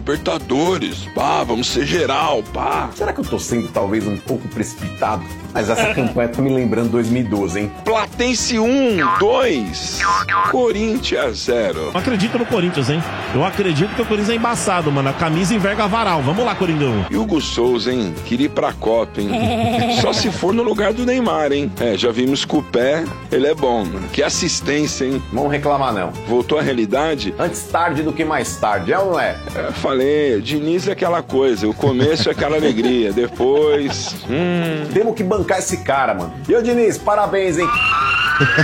Libertadores, pá, vamos ser geral, pá. Será que eu tô sendo talvez um pouco precipitado? Mas essa campanha tá me lembrando 2012, hein? Platense 1, 2, Corinthians 0. Não acredito no Corinthians, hein? Eu acredito que o Corinthians é embaçado, mano. A camisa enverga varal. Vamos lá, Coringão. E o Hugo Souza, hein? Queria ir pra Copa, hein? Só se for no lugar do Neymar, hein? Já vimos que o pé, ele é bom, mano. Que assistência, hein? Não reclamar, não. Voltou à realidade? Antes tarde do que mais tarde, é ou não é? Falei, Diniz é aquela coisa. O começo é aquela alegria. Depois... Temos que bancar esse cara, mano. E ô, Diniz, parabéns, hein?